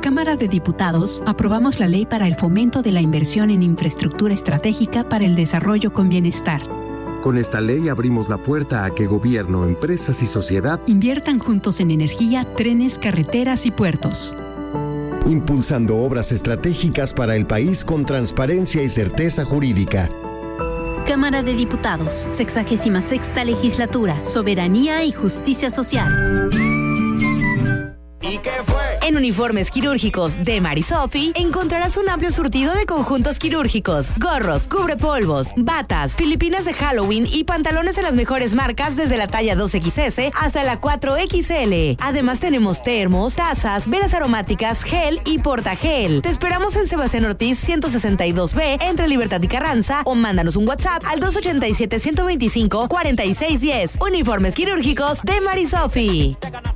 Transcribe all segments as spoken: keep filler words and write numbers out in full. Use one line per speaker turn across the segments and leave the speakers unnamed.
Cámara de Diputados aprobamos la Ley para el Fomento de la Inversión en Infraestructura Estratégica para el Desarrollo con Bienestar.
Con esta ley abrimos la puerta a que gobierno, empresas y sociedad
inviertan juntos en energía, trenes, carreteras y puertos.
Impulsando obras estratégicas para el país con transparencia y certeza jurídica.
Cámara de Diputados, sexagésima sexta Legislatura, Soberanía y Justicia Social.
¿Y qué fue?
En Uniformes Quirúrgicos de Marisofi encontrarás un amplio surtido de conjuntos quirúrgicos, gorros, cubrepolvos, batas, filipinas de Halloween y pantalones de las mejores marcas desde la talla dos equis ese hasta la cuatro equis ele. Además tenemos termos, tazas, velas aromáticas, gel y portagel. Te esperamos en Sebastián Ortiz ciento sesenta y dos be entre Libertad y Carranza o mándanos un WhatsApp al dos ochenta y siete, ciento veinticinco, cuarenta y seis diez. Uniformes Quirúrgicos de Marisofi.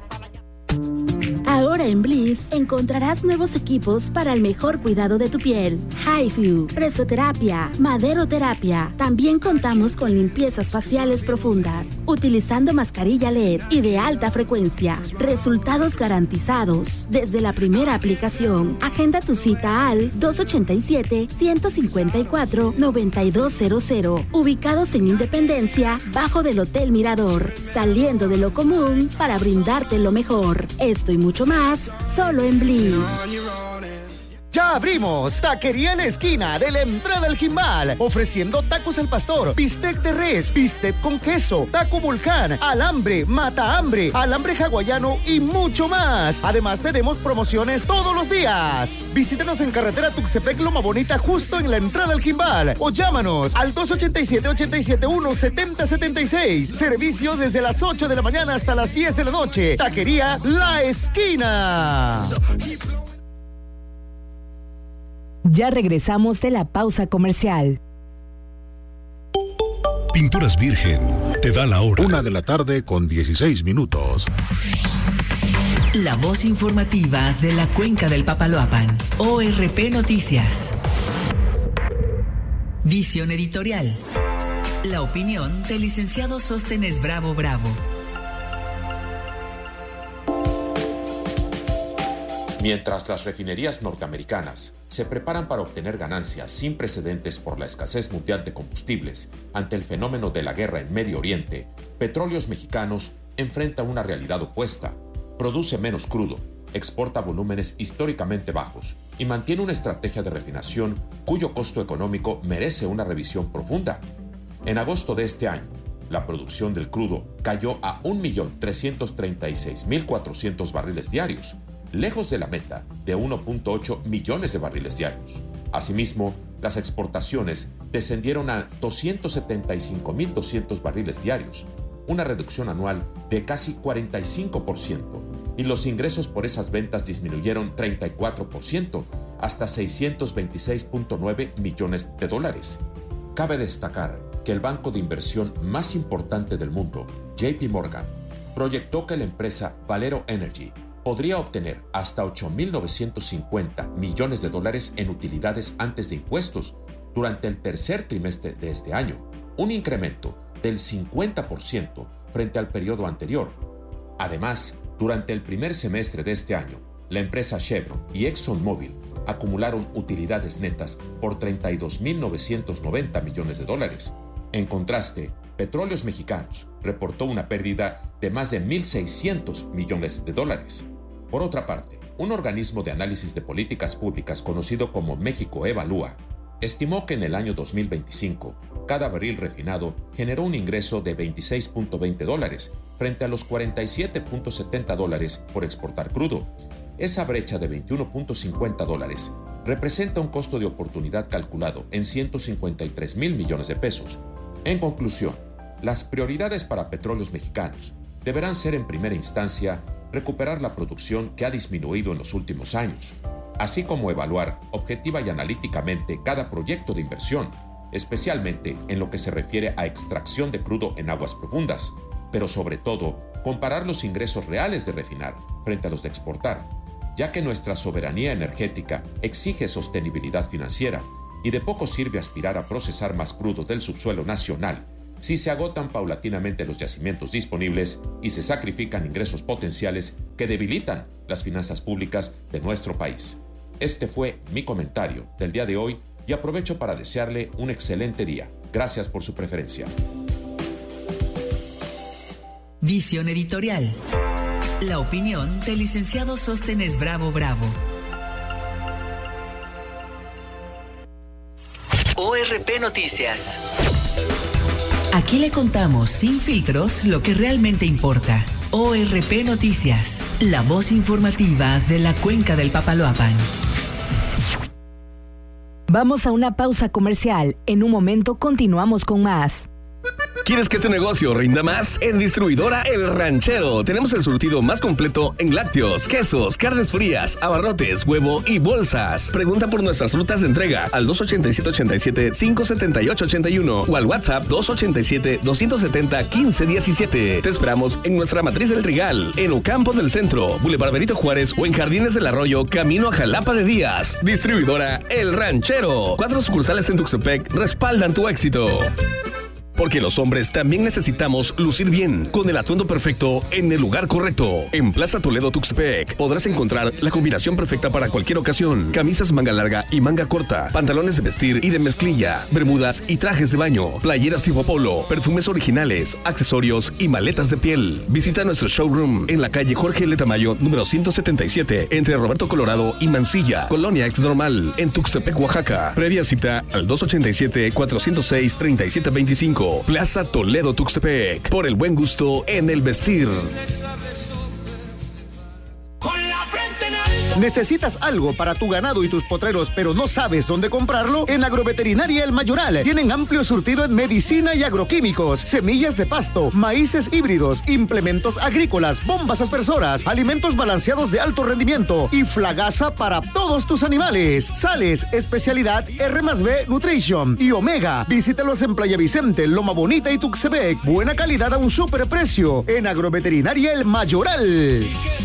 Ahora en Bliss encontrarás nuevos equipos para el mejor cuidado de tu piel. HiFu, presoterapia, maderoterapia. También contamos con limpiezas faciales profundas, utilizando mascarilla L E D y de alta frecuencia. Resultados garantizados desde la primera aplicación. Agenda tu cita al dos ochenta y siete, ciento cincuenta y cuatro, noventa y dos cero cero. Ubicados en Independencia, bajo del Hotel Mirador. Saliendo de lo común para brindarte lo mejor. Esto y mucho más, solo en Bliss.
Ya abrimos Taquería en la esquina de la entrada al Jimbal, ofreciendo tacos al pastor, bistec de res, bistec con queso, taco volcán, alambre, mata hambre, alambre hawaiano y mucho más. Además tenemos promociones todos los días. Visítanos en carretera Tuxtepec Loma Bonita, justo en la entrada al Jimbal, o llámanos al dos ochenta y siete, ochenta y siete uno, setenta setenta y seis. Servicio desde las ocho de la mañana hasta las diez de la noche. Taquería La Esquina.
Ya regresamos de la pausa comercial.
Pinturas Virgen te da la hora. Una de la tarde con dieciséis minutos.
La voz informativa de la Cuenca del Papaloapan. O R P Noticias. Visión editorial. La opinión del licenciado Sóstenes Bravo Bravo.
Mientras las refinerías norteamericanas se preparan para obtener ganancias sin precedentes por la escasez mundial de combustibles ante el fenómeno de la guerra en Medio Oriente, Petróleos Mexicanos enfrenta una realidad opuesta. Produce menos crudo, exporta volúmenes históricamente bajos y mantiene una estrategia de refinación cuyo costo económico merece una revisión profunda. En agosto de este año, la producción del crudo cayó a un millón trescientos treinta y seis mil cuatrocientos barriles diarios, lejos de la meta de uno punto ocho millones de barriles diarios. Asimismo, las exportaciones descendieron a doscientos setenta y cinco mil doscientos barriles diarios, una reducción anual de casi cuarenta y cinco por ciento, y los ingresos por esas ventas disminuyeron treinta y cuatro por ciento hasta seiscientos veintiséis punto nueve millones de dólares. Cabe destacar que el banco de inversión más importante del mundo, J P Morgan, proyectó que la empresa Valero Energy podría obtener hasta ocho mil novecientos cincuenta millones de dólares en utilidades antes de impuestos durante el tercer trimestre de este año, un incremento del cincuenta por ciento frente al periodo anterior. Además, durante el primer semestre de este año, la empresa Chevron y ExxonMobil acumularon utilidades netas por treinta y dos mil novecientos noventa millones de dólares. En contraste, Petróleos Mexicanos reportó una pérdida de más de mil seiscientos millones de dólares. Por otra parte, un organismo de análisis de políticas públicas conocido como México Evalúa estimó que en el año dos mil veinticinco, cada barril refinado generó un ingreso de veintiséis punto veinte dólares frente a los cuarenta y siete punto setenta dólares por exportar crudo. Esa brecha de veintiuno punto cincuenta dólares representa un costo de oportunidad calculado en ciento cincuenta y tres mil millones de pesos. En conclusión, las prioridades para Petróleos Mexicanos deberán ser en primera instancia recuperar la producción que ha disminuido en los últimos años, así como evaluar objetiva y analíticamente cada proyecto de inversión, especialmente en lo que se refiere a extracción de crudo en aguas profundas, pero sobre todo comparar los ingresos reales de refinar frente a los de exportar, ya que nuestra soberanía energética exige sostenibilidad financiera y de poco sirve aspirar a procesar más crudo del subsuelo nacional si se agotan paulatinamente los yacimientos disponibles y se sacrifican ingresos potenciales que debilitan las finanzas públicas de nuestro país. Este fue mi comentario del día de hoy y aprovecho para desearle un excelente día. Gracias por su preferencia.
Visión editorial. La opinión del licenciado Sóstenes Bravo Bravo. O R P Noticias. Aquí le contamos sin filtros lo que realmente importa. O R P Noticias, la voz informativa de la Cuenca del Papaloapan.
Vamos a una pausa comercial. En un momento continuamos con más.
¿Quieres que tu negocio rinda más? En Distribuidora El Ranchero tenemos el surtido más completo en lácteos, quesos, carnes frías, abarrotes, huevo y bolsas. Pregunta por nuestras rutas de entrega al dos ochenta y siete, ochenta y siete, cinco setenta y ocho, ochenta y uno o al WhatsApp dos ochenta y siete, doscientos setenta, quince diecisiete. Te esperamos en nuestra matriz del Trigal, en Ocampo del Centro, Boulevard Benito Juárez o en Jardines del Arroyo, camino a Jalapa de Díaz. Distribuidora El Ranchero. Cuatro sucursales en Tuxtepec respaldan tu éxito. Porque los hombres también necesitamos lucir bien, con el atuendo perfecto en el lugar correcto. En Plaza Toledo Tuxtepec podrás encontrar la combinación perfecta para cualquier ocasión. Camisas manga larga y manga corta, pantalones de vestir y de mezclilla, bermudas y trajes de baño, playeras tipo polo, perfumes originales, accesorios y maletas de piel. Visita nuestro showroom en la calle Jorge L. Tamayo, número ciento setenta y siete, entre Roberto Colorado y Mansilla, Colonia Ex Normal, en Tuxtepec, Oaxaca. Previa cita al dos ochenta y siete, cuatrocientos seis, treinta y siete veinticinco. Plaza Toledo Tuxtepec, por el buen gusto en el vestir.
¿Necesitas algo para tu ganado y tus potreros, pero no sabes dónde comprarlo? En Agroveterinaria El Mayoral tienen amplio surtido en medicina y agroquímicos, semillas de pasto, maíces híbridos, implementos agrícolas, bombas aspersoras, alimentos balanceados de alto rendimiento y flagaza para todos tus animales. Sales, especialidad R más B Nutrition y Omega. Visítalos en Playa Vicente, Loma Bonita y Tuxtepec. Buena calidad a un superprecio en Agroveterinaria El Mayoral.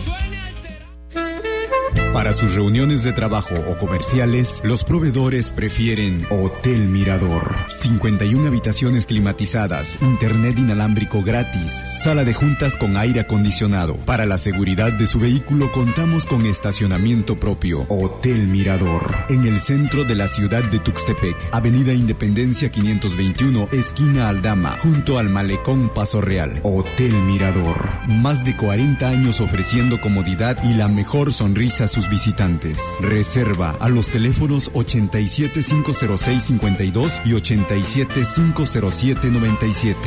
Para sus reuniones de trabajo o comerciales, los proveedores prefieren Hotel Mirador. cincuenta y una habitaciones climatizadas, internet inalámbrico gratis, sala de juntas con aire acondicionado. Para la seguridad de su vehículo contamos con estacionamiento propio. Hotel Mirador. En el centro de la ciudad de Tuxtepec, Avenida Independencia quinientos veintiuno, esquina Aldama, junto al Malecón Paso Real. Hotel Mirador. Más de cuarenta años ofreciendo comodidad y la mejor sonrisa a sus visitantes. Reserva a los teléfonos ochenta y siete, cinco cero seis, cincuenta y dos y ochenta y siete, cinco cero siete, noventa y siete.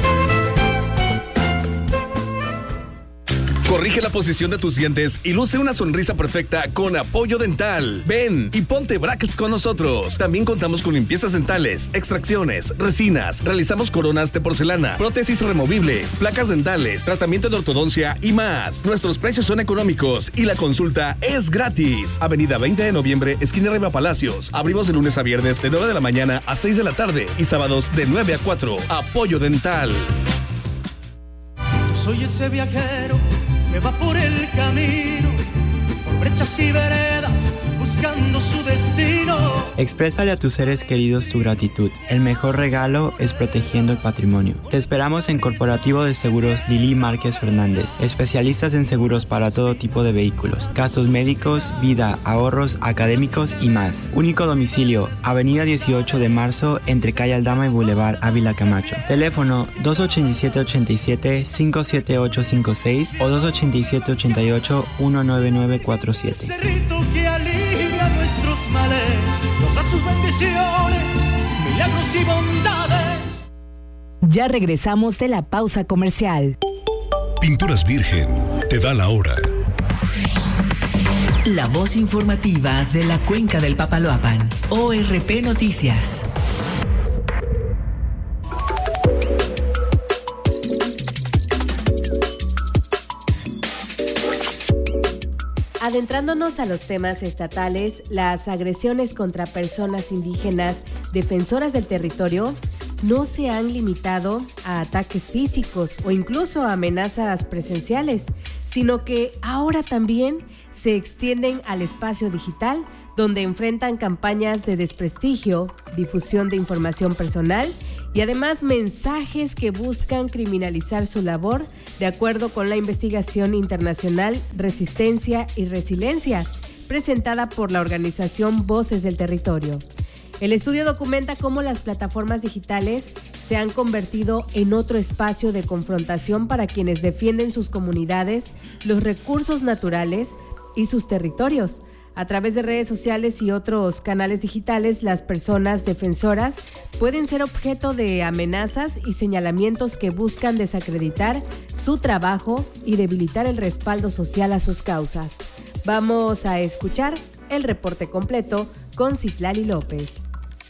Corrige la posición de tus dientes y luce una sonrisa perfecta con Apoyo Dental. Ven y ponte brackets con nosotros. También contamos con limpiezas dentales, extracciones, resinas, realizamos coronas de porcelana, prótesis removibles, placas dentales, tratamiento de ortodoncia y más. Nuestros precios son económicos y la consulta es gratis. Avenida veinte de noviembre, esquina Riva Palacios. Abrimos de lunes a viernes de nueve de la mañana a seis de la tarde y sábados de nueve a cuatro. Apoyo Dental.
Soy ese viajero que va por el camino, por brechas y veredas, buscando su destino.
Exprésale a tus seres queridos tu gratitud. El mejor regalo es protegiendo el patrimonio. Te esperamos en Corporativo de Seguros Lili Márquez Fernández, especialistas en seguros para todo tipo de vehículos, gastos médicos, vida, ahorros, académicos y más. Único domicilio, Avenida dieciocho de marzo, entre Calle Aldama y Boulevard Ávila Camacho. Teléfono dos ochenta y siete, ochenta y siete, cinco siete ocho cinco seis o dos ochenta y siete, ochenta y ocho, uno nueve nueve cuatro siete.
Cerrito que alivia nuestros males, nos da sus bendiciones, milagros y bondades.
Ya regresamos de la pausa comercial.
Pinturas Virgen te da la hora.
La voz informativa de la Cuenca del Papaloapan. O R P Noticias.
Adentrándonos a los temas estatales, las agresiones contra personas indígenas defensoras del territorio no se han limitado a ataques físicos o incluso a amenazas presenciales, sino que ahora también se extienden al espacio digital, donde enfrentan campañas de desprestigio, difusión de información personal y además mensajes que buscan criminalizar su labor, de acuerdo con la investigación internacional Resistencia y Resiliencia, presentada por la organización Voces del Territorio. El estudio documenta cómo las plataformas digitales se han convertido en otro espacio de confrontación para quienes defienden sus comunidades, los recursos naturales y sus territorios. A través de redes sociales y otros canales digitales, las personas defensoras pueden ser objeto de amenazas y señalamientos que buscan desacreditar su trabajo y debilitar el respaldo social a sus causas. Vamos a escuchar el reporte completo con Citlali López.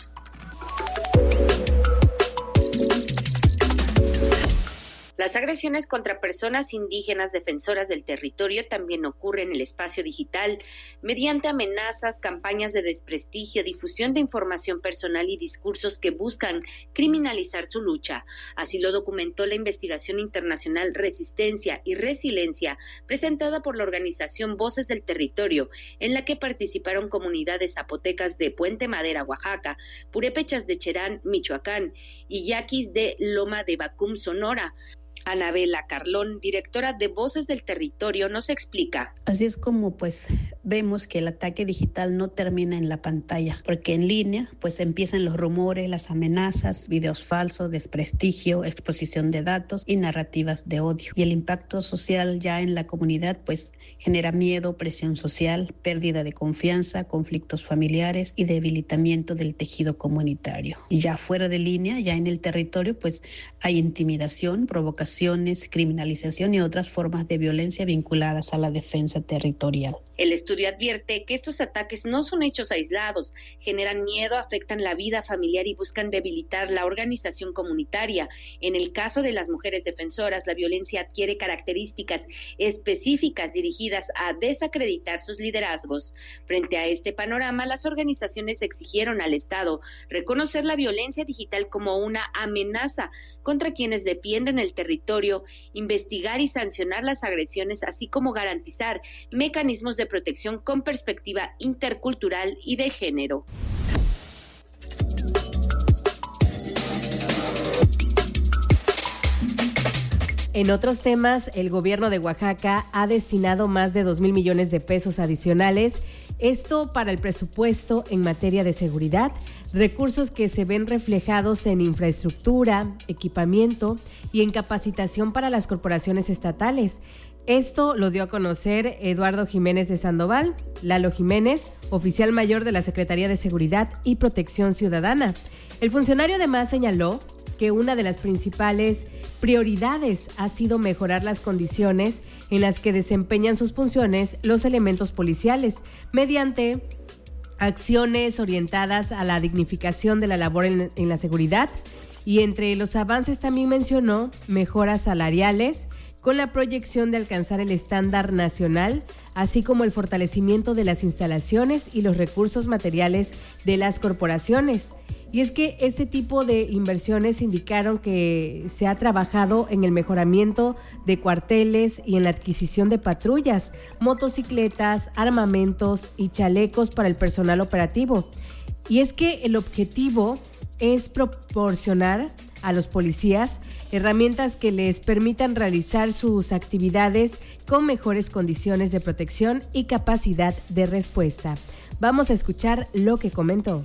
Las agresiones contra personas indígenas defensoras del territorio también ocurren en el espacio digital mediante amenazas, campañas de desprestigio, difusión de información personal y discursos que buscan criminalizar su lucha. Así lo documentó la investigación internacional Resistencia y Resiliencia, presentada por la organización Voces del Territorio, en la que participaron comunidades zapotecas de Puente Madera, Oaxaca, purépechas de Cherán, Michoacán, y yaquis de Loma de Bacum, Sonora. Anabela Carlón, directora de Voces del Territorio, nos explica.
Así es como pues vemos que el ataque digital no termina en la pantalla, porque en línea pues empiezan los rumores, las amenazas, videos falsos, desprestigio, exposición de datos y narrativas de odio. Y el impacto social ya en la comunidad pues genera miedo, presión social, pérdida de confianza, conflictos familiares y debilitamiento del tejido comunitario. Y ya fuera de línea, ya en el territorio pues hay intimidación, provocación, criminalización y otras formas de violencia vinculadas a la defensa territorial.
El estudio advierte que estos ataques no son hechos aislados, generan miedo, afectan la vida familiar y buscan debilitar la organización comunitaria. En el caso de las mujeres defensoras, la violencia adquiere características específicas dirigidas a desacreditar sus liderazgos. Frente a este panorama, las organizaciones exigieron al Estado reconocer la violencia digital como una amenaza contra quienes defienden el territorio, investigar y sancionar las agresiones, así como garantizar mecanismos de protección con perspectiva intercultural y de género.
En otros temas, el gobierno de Oaxaca ha destinado más de dos mil millones de pesos adicionales, esto para el presupuesto en materia de seguridad, recursos que se ven reflejados en infraestructura, equipamiento y en capacitación para las corporaciones estatales. Esto lo dio a conocer Eduardo Jiménez de Sandoval, Lalo Jiménez, oficial mayor de la Secretaría de Seguridad y Protección Ciudadana. El funcionario además señaló que una de las principales prioridades ha sido mejorar las condiciones en las que desempeñan sus funciones los elementos policiales, mediante acciones orientadas a la dignificación de la labor en, en la seguridad, y entre los avances también mencionó mejoras salariales, con la proyección de alcanzar el estándar nacional, así como el fortalecimiento de las instalaciones y los recursos materiales de las corporaciones. Y es que este tipo de inversiones indicaron que se ha trabajado en el mejoramiento de cuarteles y en la adquisición de patrullas, motocicletas, armamentos y chalecos para el personal operativo. Y es que el objetivo es proporcionar a los policías herramientas que les permitan realizar sus actividades con mejores condiciones de protección y capacidad de respuesta. Vamos a escuchar lo que comentó.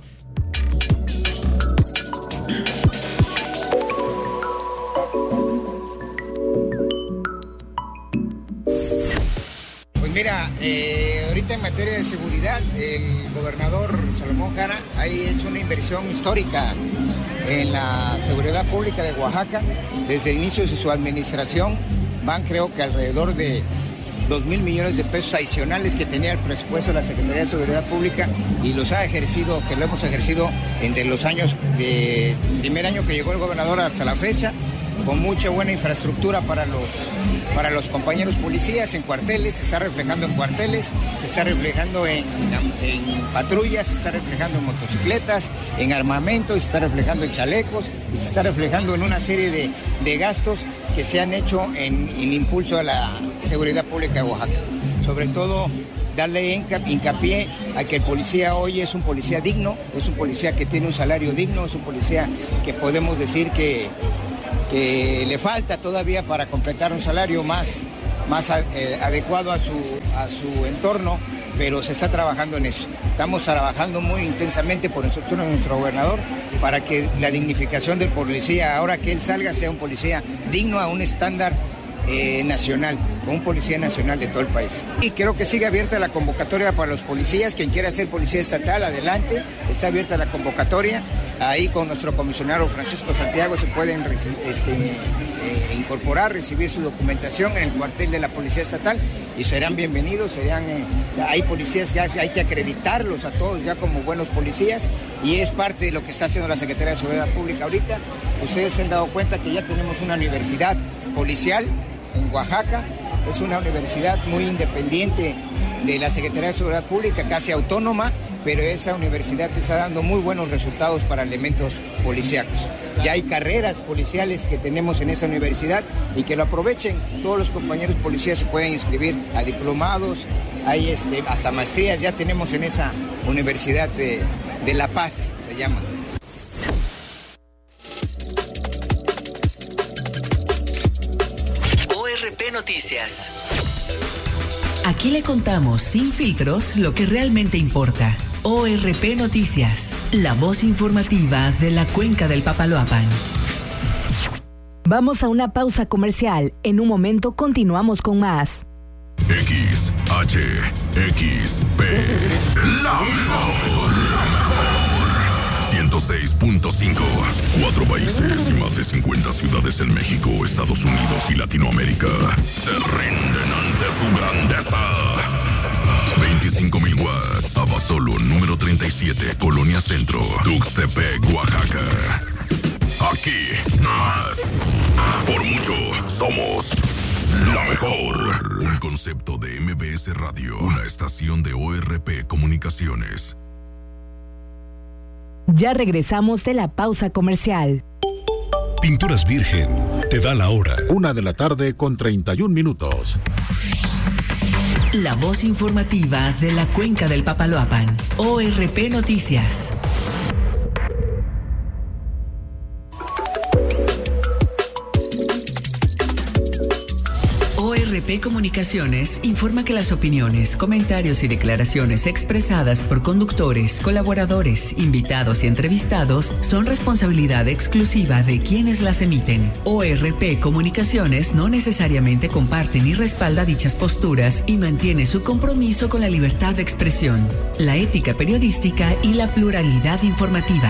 Pues mira, eh, ahorita en materia de seguridad, el gobernador Salomón Jara ha hecho una inversión histórica en la seguridad pública de Oaxaca. Desde el inicio de su administración van, creo que alrededor de dos mil millones de pesos adicionales que tenía el presupuesto de la Secretaría de Seguridad Pública, y los ha ejercido, que lo hemos ejercido entre los años de primer año que llegó el gobernador hasta la fecha, con mucha buena infraestructura para los, para los compañeros policías en cuarteles. Se está reflejando en cuarteles, se está reflejando en, en patrullas, se está reflejando en motocicletas, en armamento, se está reflejando en chalecos, y se está reflejando en una serie de, de gastos que se han hecho en, en impulso a la seguridad pública de Oaxaca. Sobre todo darle hincapié a que el policía hoy es un policía digno, es un policía que tiene un salario digno, es un policía que podemos decir que, que le falta todavía para completar un salario más, más eh, adecuado a su, a su entorno, pero se está trabajando en eso. Estamos trabajando muy intensamente por instrucción de nuestro gobernador para que la dignificación del policía, ahora que él salga, sea un policía digno a un estándar Eh, nacional, con un policía nacional de todo el país. Y creo que sigue abierta la convocatoria para los policías, quien quiera ser policía estatal, adelante, está abierta la convocatoria, ahí con nuestro comisionado Francisco Santiago se pueden este, eh, incorporar, recibir su documentación en el cuartel de la Policía Estatal y serán bienvenidos, serán, eh, hay policías que hay que acreditarlos a todos ya como buenos policías y es parte de lo que está haciendo la Secretaría de Seguridad Pública ahorita. Ustedes se han dado cuenta que ya tenemos una universidad policial en Oaxaca, es una universidad muy independiente de la Secretaría de Seguridad Pública, casi autónoma, pero esa universidad está dando muy buenos resultados para elementos policíacos. Ya hay carreras policiales que tenemos en esa universidad y que lo aprovechen. Todos los compañeros policías se pueden inscribir a diplomados, hay este, hasta maestrías ya tenemos en esa universidad de, de La Paz, se llama.
O R P Noticias. Aquí le contamos sin filtros lo que realmente importa. O R P Noticias, la voz informativa de la cuenca del Papaloapan.
Vamos a una pausa comercial. En un momento continuamos con más.
X, H, X, P, la mejor, la mejor. ciento seis punto cinco. Cuatro países y más de cincuenta ciudades en México, Estados Unidos y Latinoamérica se rinden ante su grandeza. veinticinco mil watts. Abasolo número treinta y siete, Colonia Centro, Tuxtepec, Oaxaca. Aquí, más. Por mucho, somos la mejor. Un concepto de M B S Radio, una estación de O R P Comunicaciones.
Ya regresamos de la pausa comercial.
Pinturas Virgen te da la hora. Una de la tarde con treinta y un minutos.
La voz informativa de la cuenca del Papaloapan. O R P Noticias. O R P Comunicaciones informa que las opiniones, comentarios y declaraciones expresadas por conductores, colaboradores, invitados y entrevistados son responsabilidad exclusiva de quienes las emiten. O R P Comunicaciones no necesariamente comparte ni respalda dichas posturas y mantiene su compromiso con la libertad de expresión, la ética periodística y la pluralidad informativa.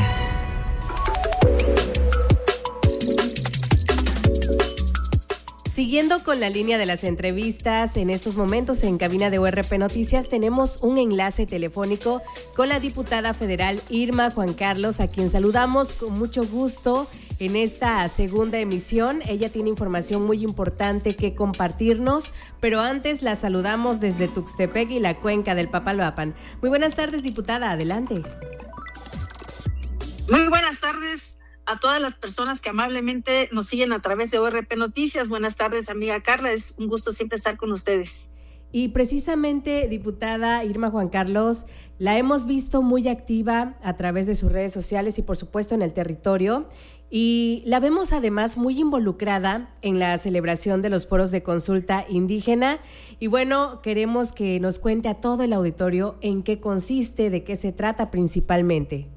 Siguiendo con la línea de las entrevistas, en estos momentos en cabina de O R P Noticias tenemos un enlace telefónico con la diputada federal Irma Juan Carlos, a quien saludamos con mucho gusto en esta segunda emisión. Ella tiene información muy importante que compartirnos, pero antes la saludamos desde Tuxtepec y la cuenca del Papaloapan. Muy buenas tardes, diputada, adelante.
Muy buenas tardes a todas las personas que amablemente nos siguen a través de O R P Noticias. Buenas tardes, amiga Carla, es un gusto siempre estar con ustedes.
Y precisamente, diputada Irma Juan Carlos, la hemos visto muy activa a través de sus redes sociales y por supuesto en el territorio, y la vemos además muy involucrada en la celebración de los foros de consulta indígena. Y bueno, queremos que nos cuente a todo el auditorio en qué consiste, de qué se trata principalmente.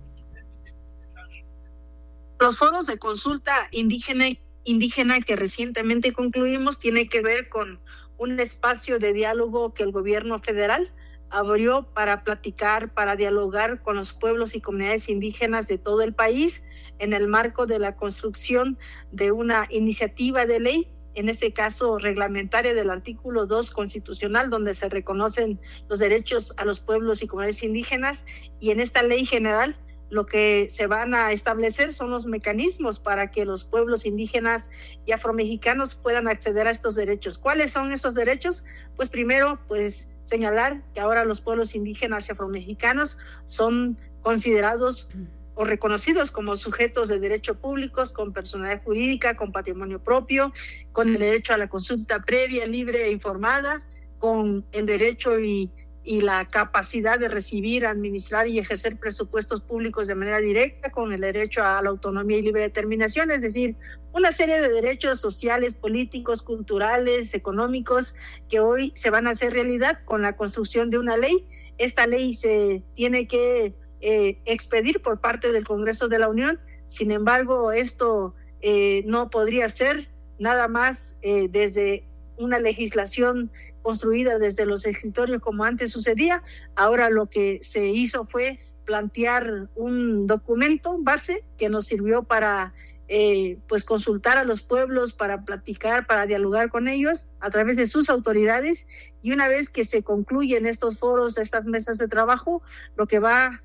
Los foros de consulta indígena, indígena que recientemente concluimos tiene que ver con un espacio de diálogo que el gobierno federal abrió para platicar, para dialogar con los pueblos y comunidades indígenas de todo el país en el marco de la construcción de una iniciativa de ley, en este caso reglamentaria del artículo dos constitucional, donde se reconocen los derechos a los pueblos y comunidades indígenas, y en esta ley general lo que se van a establecer son los mecanismos para que los pueblos indígenas y afromexicanos puedan acceder a estos derechos. ¿Cuáles son esos derechos? Pues primero, pues señalar que ahora los pueblos indígenas y afromexicanos son considerados o reconocidos como sujetos de derecho públicos, con personalidad jurídica, con patrimonio propio, con el derecho a la consulta previa, libre e informada, con el derecho y y la capacidad de recibir, administrar y ejercer presupuestos públicos de manera directa, con el derecho a la autonomía y libre determinación, es decir, una serie de derechos sociales, políticos, culturales, económicos, que hoy se van a hacer realidad con la construcción de una ley. Esta ley se tiene que eh, expedir por parte del Congreso de la Unión. Sin embargo, esto eh, no podría ser nada más eh, desde una legislación construida desde los escritorios como antes sucedía. Ahora lo que se hizo fue plantear un documento base que nos sirvió para eh, pues consultar a los pueblos, para platicar, para dialogar con ellos a través de sus autoridades, y una vez que se concluyen estos foros, estas mesas de trabajo, lo que va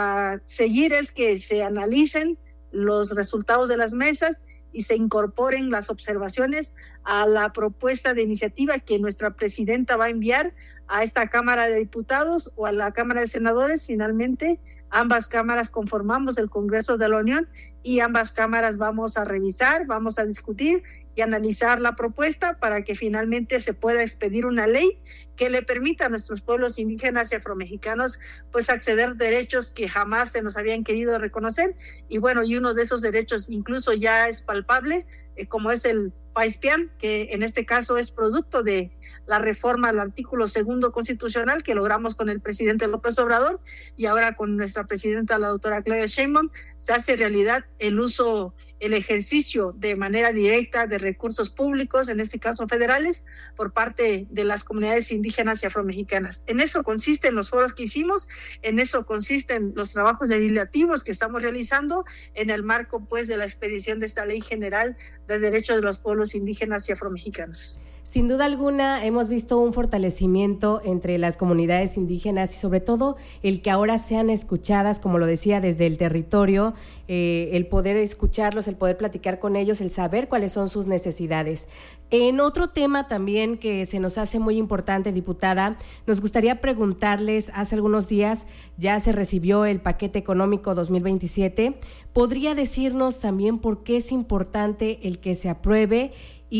a seguir es que se analicen los resultados de las mesas y se incorporen las observaciones a la propuesta de iniciativa que nuestra presidenta va a enviar a esta Cámara de Diputados o a la Cámara de Senadores. Finalmente, ambas cámaras conformamos el Congreso de la Unión y ambas cámaras vamos a revisar, vamos a discutir y analizar la propuesta para que finalmente se pueda expedir una ley que le permita a nuestros pueblos indígenas y afromexicanos pues acceder a derechos que jamás se nos habían querido reconocer. Y bueno, y uno de esos derechos incluso ya es palpable, eh, como es el PAISPIAN, que en este caso es producto de la reforma al artículo segundo constitucional que logramos con el presidente López Obrador, y ahora con nuestra presidenta, la doctora Claudia Sheinbaum, se hace realidad el uso, el ejercicio de manera directa de recursos públicos, en este caso federales, por parte de las comunidades indígenas y afromexicanas. En eso consisten los foros que hicimos, en eso consisten los trabajos legislativos que estamos realizando en el marco pues de la expedición de esta Ley General de Derechos de los Pueblos Indígenas y Afromexicanos.
Sin duda alguna hemos visto un fortalecimiento entre las comunidades indígenas y sobre todo el que ahora sean escuchadas, como lo decía, desde el territorio, eh, el poder escucharlos, el poder platicar con ellos, el saber cuáles son sus necesidades. En otro tema también que se nos hace muy importante, diputada, nos gustaría preguntarles, hace algunos días ya se recibió el paquete económico dos mil veintisiete, ¿podría decirnos también por qué es importante el que se apruebe?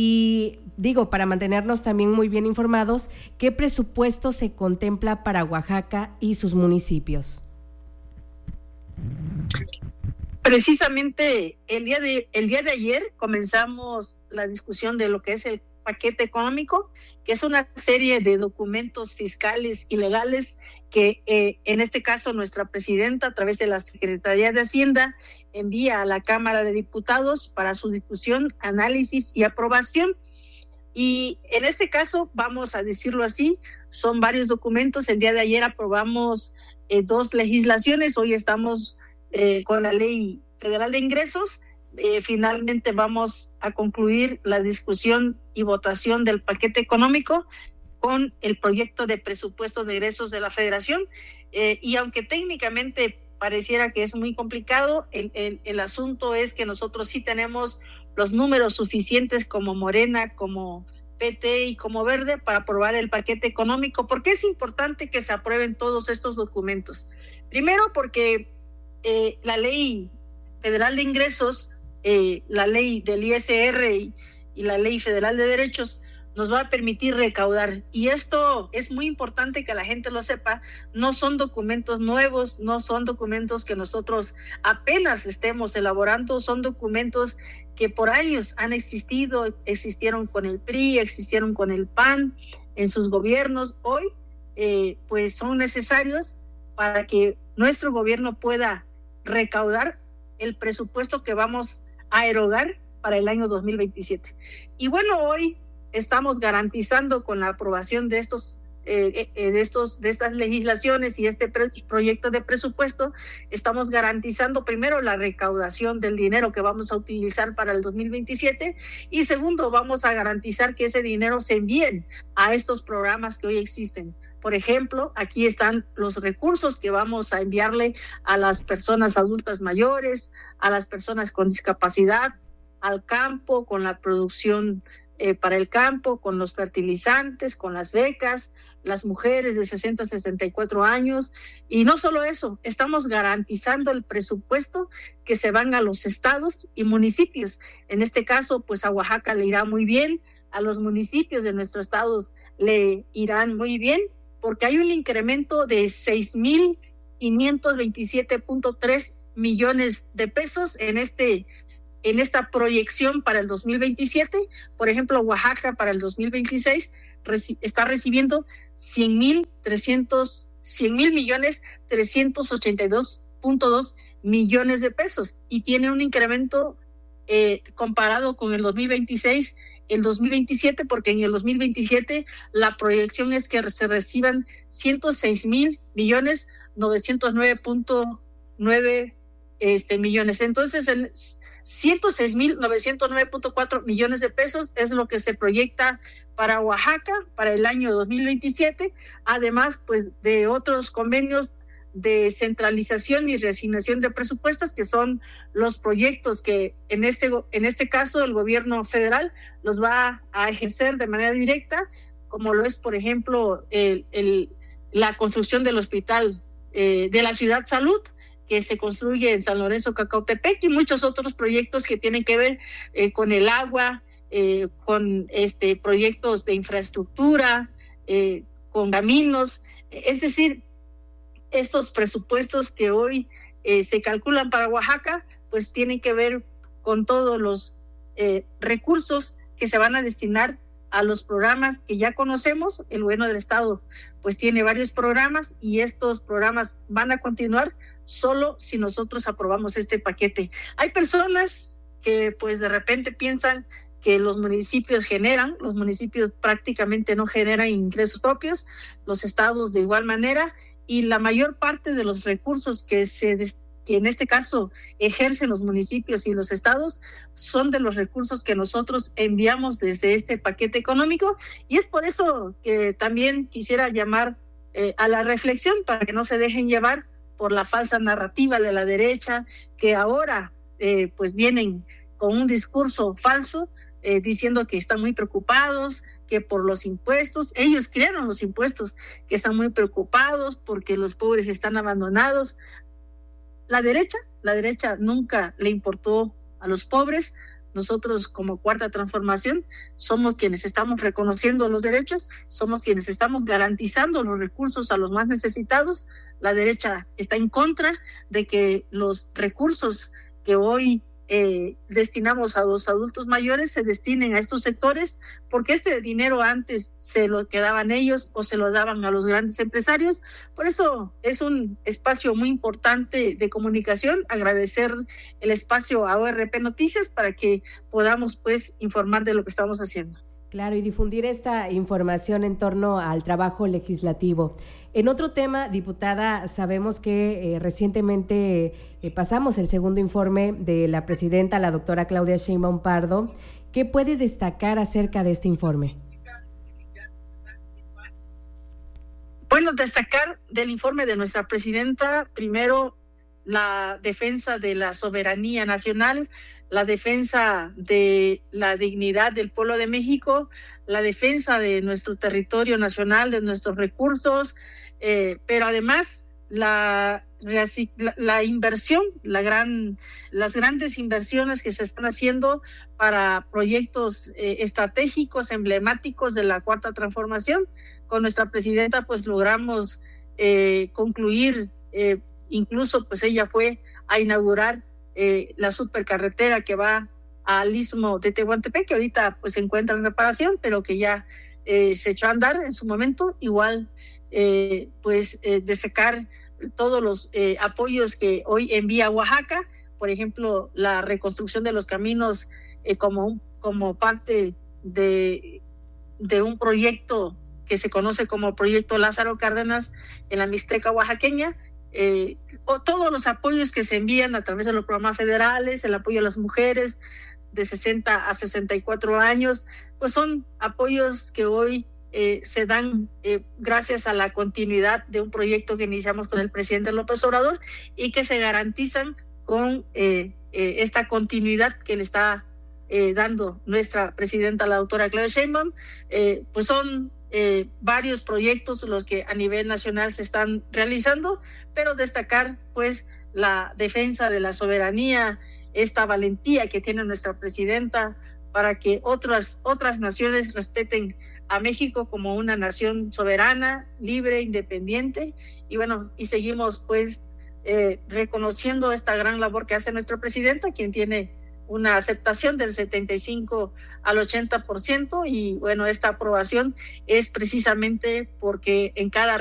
Y digo, para mantenernos también muy bien informados, ¿qué presupuesto se contempla para Oaxaca y sus municipios?
Precisamente el día de, el día de ayer comenzamos la discusión de lo que es el paquete económico, que es una serie de documentos fiscales y legales que eh, en este caso nuestra presidenta, a través de la Secretaría de Hacienda, envía a la Cámara de Diputados para su discusión, análisis y aprobación. Y en este caso, vamos a decirlo así, son varios documentos. El día de ayer aprobamos eh, dos legislaciones, hoy estamos eh, con la Ley Federal de Ingresos. Eh, finalmente vamos a concluir la discusión y votación del paquete económico con el proyecto de presupuesto de egresos de la Federación. Eh, y aunque técnicamente pareciera que es muy complicado, el, el, el asunto es que nosotros sí tenemos los números suficientes como Morena, como P T y como Verde para aprobar el paquete económico. ¿Por qué es importante que se aprueben todos estos documentos? Primero, porque eh, la Ley Federal de Ingresos, eh, la Ley del I S R y, y la Ley Federal de Derechos nos va a permitir recaudar. Y esto es muy importante que la gente lo sepa. No son documentos nuevos, no son documentos que nosotros apenas estemos elaborando, son documentos que por años han existido, existieron con el P R I, existieron con el P A N en sus gobiernos. Hoy, eh, pues son necesarios para que nuestro gobierno pueda recaudar el presupuesto que vamos a erogar para el año dos mil veintisiete. Y bueno, hoy estamos garantizando con la aprobación de estos eh, eh, de estos de estas legislaciones y este pre- proyecto de presupuesto, estamos garantizando primero la recaudación del dinero que vamos a utilizar para el dos mil veintisiete, y segundo, vamos a garantizar que ese dinero se envíe a estos programas que hoy existen. Por ejemplo, aquí están los recursos que vamos a enviarle a las personas adultas mayores, a las personas con discapacidad, al campo, con la producción Eh, para el campo, con los fertilizantes, con las becas, las mujeres de sesenta a sesenta y cuatro años. Y no solo eso, estamos garantizando el presupuesto que se van a los estados y municipios. En este caso, pues a Oaxaca le irá muy bien, a los municipios de nuestros estados le irán muy bien, porque hay un incremento de seis mil quinientos veintisiete punto tres millones de pesos en este en esta proyección para el dos mil veintisiete. Por ejemplo, Oaxaca para el dos mil veintiséis reci- está recibiendo cien mil millones trescientos ochenta y dos punto dos millones de pesos y tiene un incremento eh, comparado con el dos mil veintiséis, el dos mil veintisiete, porque en el dos mil veintisiete la proyección es que se reciban ciento seis mil millones novecientos nueve punto nueve este, millones. Entonces, en ciento seis mil novecientos nueve punto cuatro millones de pesos es lo que se proyecta para Oaxaca para el año dos mil veintisiete, además pues de otros convenios de centralización y reasignación de presupuestos, que son los proyectos que en este en este caso el gobierno federal los va a ejercer de manera directa, como lo es, por ejemplo, el, el, la construcción del hospital eh, de la Ciudad Salud, que se construye en San Lorenzo, Cacautepec, y muchos otros proyectos que tienen que ver eh, con el agua, eh, con este proyectos de infraestructura, eh, con caminos. Es decir, estos presupuestos que hoy eh, se calculan para Oaxaca, pues tienen que ver con todos los eh, recursos que se van a destinar a los programas que ya conocemos. El gobierno del estado pues tiene varios programas y estos programas van a continuar solo si nosotros aprobamos este paquete. Hay personas que pues de repente piensan que los municipios generan, los municipios prácticamente no generan ingresos propios, los estados de igual manera, y la mayor parte de los recursos que se que en este caso ejercen los municipios y los estados son de los recursos que nosotros enviamos desde este paquete económico, y es por eso que también quisiera llamar eh, a la reflexión para que no se dejen llevar por la falsa narrativa de la derecha, que ahora eh, pues vienen con un discurso falso eh, diciendo que están muy preocupados, que por los impuestos, ellos crearon los impuestos, que están muy preocupados porque los pobres están abandonados. La derecha, la derecha nunca le importó a los pobres. Nosotros como Cuarta Transformación somos quienes estamos reconociendo los derechos, somos quienes estamos garantizando los recursos a los más necesitados. La derecha está en contra de que los recursos que hoy Eh, destinamos a los adultos mayores se destinen a estos sectores, porque este dinero antes se lo quedaban ellos o se lo daban a los grandes empresarios. Por eso es un espacio muy importante de comunicación. Agradecer el espacio a O R P Noticias para que podamos pues informar de lo que estamos haciendo.
Claro, y difundir esta información en torno al trabajo legislativo. En otro tema, diputada, sabemos que eh, recientemente eh, pasamos el segundo informe de la presidenta, la doctora Claudia Sheinbaum Pardo. ¿Qué puede destacar acerca de este informe?
Bueno, destacar del informe de nuestra presidenta, primero, la defensa de la soberanía nacional, la defensa de la dignidad del pueblo de México, la defensa de nuestro territorio nacional, de nuestros recursos, eh, pero además la, la, la inversión, la gran, las grandes inversiones que se están haciendo para proyectos eh, estratégicos, emblemáticos de la Cuarta Transformación. Con nuestra presidenta pues logramos eh, concluir, eh, incluso pues ella fue a inaugurar Eh, la supercarretera que va al istmo de Tehuantepec, que ahorita pues se encuentra en reparación, pero que ya eh, se echó a andar en su momento. Igual eh, pues eh, destacar todos los eh, apoyos que hoy envía Oaxaca, por ejemplo la reconstrucción de los caminos eh, como, un, como parte de, de un proyecto que se conoce como Proyecto Lázaro Cárdenas en la Mixteca oaxaqueña. Eh, o todos los apoyos que se envían a través de los programas federales, el apoyo a las mujeres de sesenta a sesenta y cuatro años, pues son apoyos que hoy eh, se dan eh, gracias a la continuidad de un proyecto que iniciamos con el presidente López Obrador y que se garantizan con eh, eh, esta continuidad que le está eh, dando nuestra presidenta, la doctora Claudia Sheinbaum. Eh, pues son Eh, varios proyectos los que a nivel nacional se están realizando, pero destacar pues la defensa de la soberanía, esta valentía que tiene nuestra presidenta para que otras, otras naciones respeten a México como una nación soberana, libre, independiente, y bueno, y seguimos pues eh, reconociendo esta gran labor que hace nuestro presidente, quien tiene una aceptación del setenta y cinco al ochenta por ciento, y bueno, esta aprobación es precisamente porque en cada